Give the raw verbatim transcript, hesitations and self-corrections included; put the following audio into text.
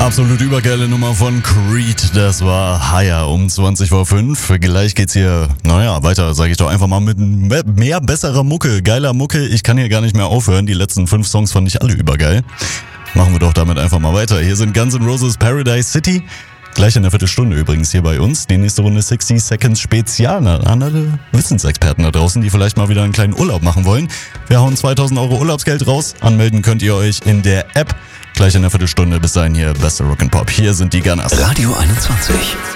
Absolut übergeile Nummer von Creed, das war Higher um zwanzig vor fünf. Gleich geht's hier, naja, weiter, sage ich doch einfach mal, mit mehr besserer Mucke, geiler Mucke. Ich kann hier gar nicht mehr aufhören, die letzten fünf Songs fand ich alle übergeil. Machen wir doch damit einfach mal weiter. Hier sind Guns N' Roses Paradise City. Gleich in der Viertelstunde übrigens hier bei uns. Die nächste Runde sixty Seconds Spezial an alle Wissensexperten da draußen, die vielleicht mal wieder einen kleinen Urlaub machen wollen. Wir hauen zweitausend Euro Urlaubsgeld raus. Anmelden könnt ihr euch in der App. Gleich in der Viertelstunde. Bis dahin hier beste Rock'n'Pop. Hier sind die Gunners. Radio einundzwanzig.